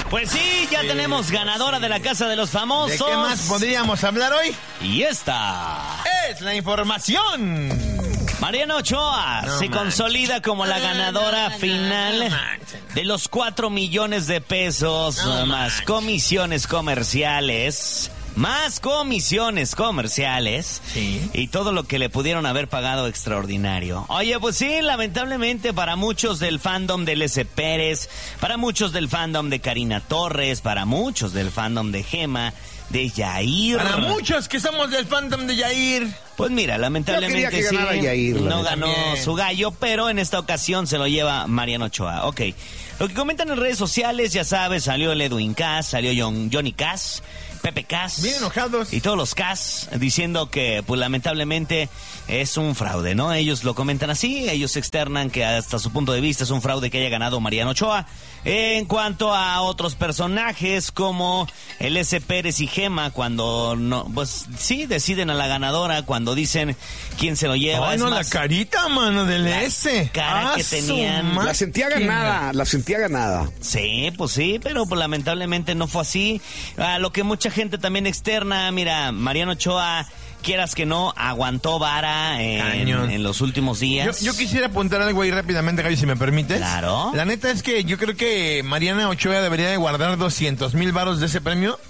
Pues sí, ya tenemos ganadora de la Casa de los Famosos. ¿De qué más podríamos hablar hoy? Y esta es la información. Mariana Ochoa se consolida como la ganadora final de los 4 millones de pesos más comisiones comerciales. Más comisiones comerciales. Sí. Y todo lo que le pudieron haber pagado extraordinario. Oye, pues sí, lamentablemente para muchos del fandom de L.C. Pérez, para muchos del fandom de Karina Torres, para muchos del fandom de Gema, de Yair. Para muchos que somos del fandom de Yair. Pues mira, lamentablemente Yo quería que ganara Yair, no ganó también su gallo, pero en esta ocasión se lo lleva Mariana Ochoa. Ok, lo que comentan en redes sociales, ya sabes, salió el Edwin Cass, salió Johnny Cass, Pepe Cass. Bien enojados. Y todos los Cass diciendo que, pues lamentablemente, es un fraude, ¿no? Ellos lo comentan así, ellos externan que hasta su punto de vista es un fraude que haya ganado Mariana Ochoa. En cuanto a otros personajes como el S. Pérez y Gema, cuando no, pues sí, deciden a la ganadora, cuando dicen quién se lo lleva. Ay, no, la carita, mano, del S. Cara que tenían. La sentía ganada. Sí, pues sí, pero pues lamentablemente no fue así. Lo que mucha gente también externa, mira, Mariana Ochoa, quieras que no, aguantó vara en los últimos días. Yo quisiera apuntar algo ahí rápidamente, Gaby, si me permites. Claro. La neta es que yo creo que Mariana Ochoa debería de guardar 200,000 varos de ese premio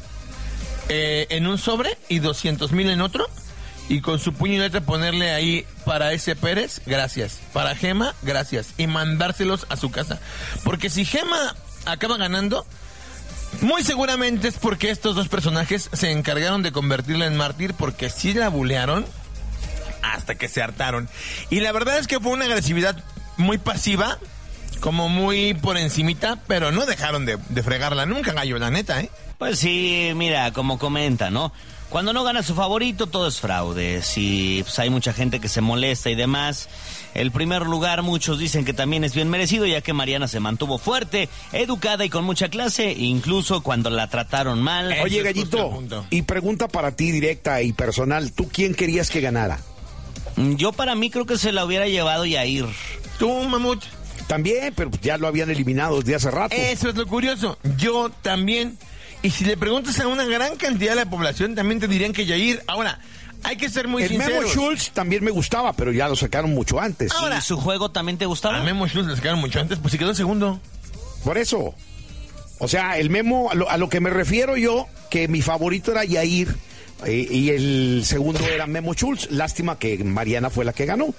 en un sobre y 200,000 en otro. Y con su puño y letra ponerle ahí para ese Pérez, gracias. Para Gema, gracias. Y mandárselos a su casa. Porque si Gema acaba ganando, muy seguramente es porque estos dos personajes se encargaron de convertirla en mártir, porque sí la bulearon hasta que se hartaron. Y la verdad es que fue una agresividad muy pasiva, como muy por encimita, pero no dejaron de fregarla nunca, gallo, la neta, ¿eh? Pues sí, mira, como comenta, ¿no? Cuando no gana su favorito, todo es fraude. Si pues, hay mucha gente que se molesta y demás. El primer lugar, muchos dicen que también es bien merecido, ya que Mariana se mantuvo fuerte, educada y con mucha clase, incluso cuando la trataron mal. Oye, Gallito, y pregunta para ti directa y personal, ¿tú quién querías que ganara? Yo para mí creo que se la hubiera llevado Yair. ¿Tú, Mamut? También, pero ya lo habían eliminado desde hace rato. Eso es lo curioso. Yo también. Y si le preguntas a una gran cantidad de la población, también te dirían que Yair. Ahora, hay que ser muy sinceros. Memo Schultz también me gustaba, pero ya lo sacaron mucho antes. Ahora, ¿y su juego también te gustaba? A Memo Schultz lo sacaron mucho antes, pues si quedó segundo. Por eso. O sea, el Memo, a lo que me refiero yo, que mi favorito era Yair y el segundo era Memo Schultz. Lástima que Mariana fue la que ganó.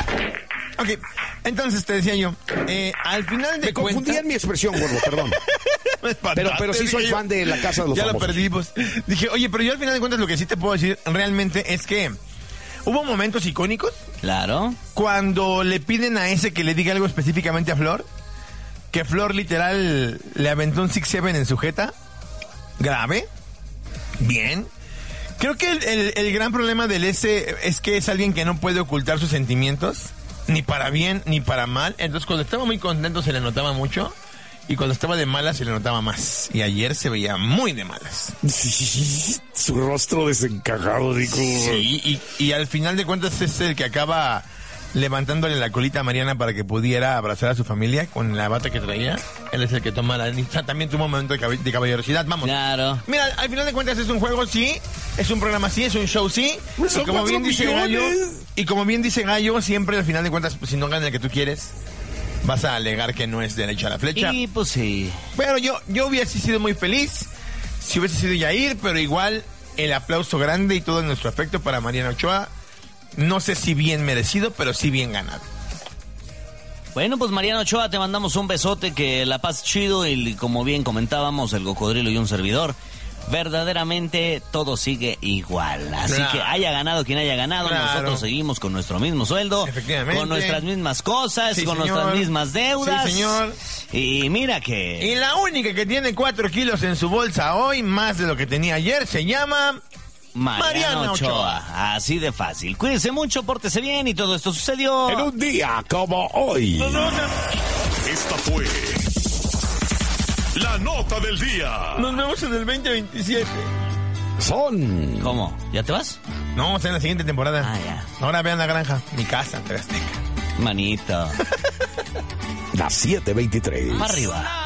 Ok, entonces te decía yo, al final de me confundí en mi expresión, gordo, perdón. pero sí soy fan de la Casa de los Famosos. Ya lo perdimos. Dije, oye, pero yo al final de cuentas lo que sí te puedo decir realmente es que hubo momentos icónicos. Claro. Cuando le piden a ese que le diga algo específicamente a Flor, que Flor literal le aventó un 6-7 en su jeta. Grave. Bien. Creo que el gran problema del S es que es alguien que no puede ocultar sus sentimientos. Ni para bien, ni para mal. Entonces, cuando estaba muy contento se le notaba mucho. Y cuando estaba de malas se le notaba más. Y ayer se veía muy de malas. Sí, su rostro desencajado, digo. Sí, y al final de cuentas es el que acaba levantándole la colita a Mariana para que pudiera abrazar a su familia con la bata que traía. Él es el que toma la lista. También tuvo un momento de caballerosidad. Vamos. Claro. Mira, al final de cuentas es un juego, sí. Es un programa, sí. Es un show, sí. Y como bien dice Gallo, siempre al final de cuentas, pues, si no gana el que tú quieres, vas a alegar que no es derecha a la flecha. Y pues sí. Pero yo hubiese sido muy feliz si hubiese sido Yair, pero igual el aplauso grande y todo nuestro afecto para Mariana Ochoa. No sé si bien merecido, pero sí bien ganado. Bueno, pues Mariana Ochoa, te mandamos un besote, que la paz chido, y como bien comentábamos, el Cocodrilo y un servidor, verdaderamente todo sigue igual. Así claro. Que haya ganado quien haya ganado, claro. Nosotros seguimos con nuestro mismo sueldo, con nuestras mismas cosas, sí, con señor. nuestras mismas deudas. Sí, señor. Y mira que... Y la única que tiene 4 kilos en su bolsa hoy, más de lo que tenía ayer, se llama... Mariana Ochoa. Así de fácil. Cuídense mucho, pórtese bien, y todo esto sucedió en un día como hoy. Esta fue la nota del día. Nos vemos en el 2027. Son... ¿Cómo? ¿Ya te vas? No, en la siguiente temporada. Ah, ya. Ahora vean La Granja, mi casa, TV Azteca. Manito. Las 7:23. Arriba.